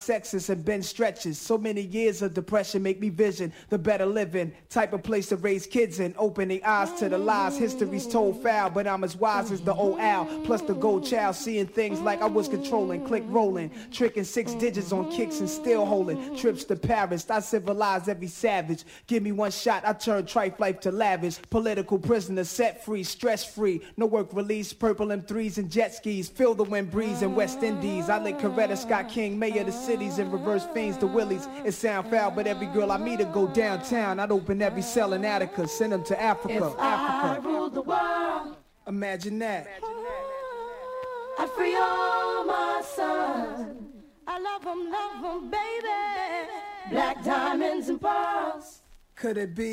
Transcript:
sexes and bend stretches. So many years of depression make me vision the better living. Type of place to raise kids in. Open their eyes to the lies. History's told foul, but I'm as wise as the old owl. Plus the gold child, seeing things like I was controlling. Click rolling, tricking 6 digits on kicks and still holding. Trips to Paris, I civilize every savage. Give me one shot, I turn trife life to lavish. Political prisoner set free, stress free. No work release, purple M3s and jet skis. Feel the wind breeze in West Indies. I lick Coretta Scott King, mayor of the cities, and reverse fiends to Willies. It sound foul, but every girl I meet go downtown. I'd open every cell in Attica, send them to Africa. If I ruled the world, imagine that. I'd free all my sons. I love them, baby. Black diamonds and pearls. Could it be?